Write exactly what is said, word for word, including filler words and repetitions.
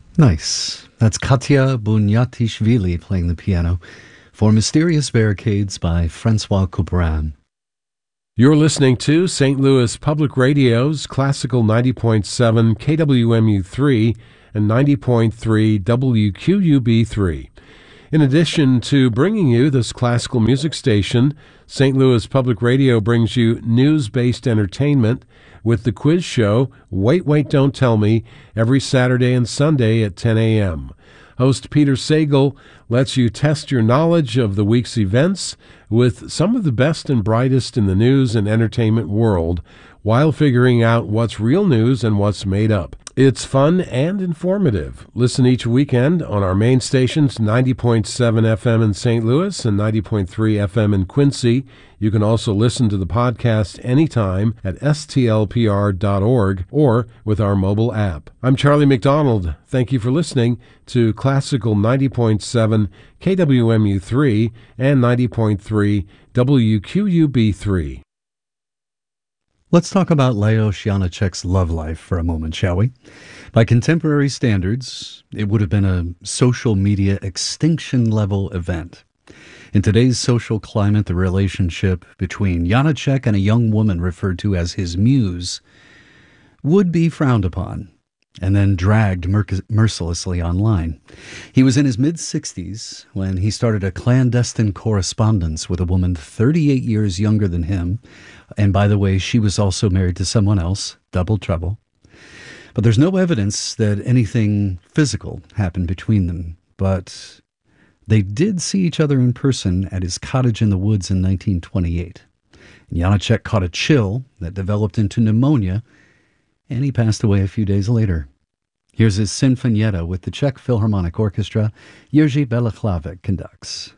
Nice. That's Katya Bunyatishvili playing the piano for Mysterious Barricades by Francois Couperin. You're listening to Saint Louis Public Radio's Classical ninety point seven K W M U three and ninety point three W Q U B three. In addition to bringing you this classical music station, Saint Louis Public Radio brings you news-based entertainment with the quiz show Wait, Wait, Don't Tell Me every Saturday and Sunday at ten a.m. Host Peter Sagal lets you test your knowledge of the week's events with some of the best and brightest in the news and entertainment world while figuring out what's real news and what's made up. It's fun and informative. Listen each weekend on our main stations, ninety point seven F M in Saint Louis and ninety point three F M in Quincy. You can also listen to the podcast anytime at S T L P R dot org or with our mobile app. I'm Charlie McDonald. Thank you for listening to Classical ninety point seven K W M U three and ninety point three W Q U B three. Let's talk about Leos Janáček's love life for a moment, shall we? By contemporary standards, it would have been a social media extinction-level event. In today's social climate, the relationship between Janáček and a young woman referred to as his muse would be frowned upon and then dragged merc- mercilessly online. He was in his mid-sixties when he started a clandestine correspondence with a woman thirty-eight years younger than him. And by the way, she was also married to someone else, double trouble. But there's no evidence that anything physical happened between them. But they did see each other in person at his cottage in the woods in nineteen twenty-eight. And Janáček caught a chill that developed into pneumonia, and he passed away a few days later. Here's his Sinfonietta with the Czech Philharmonic Orchestra. Jiří Bělohlávek conducts.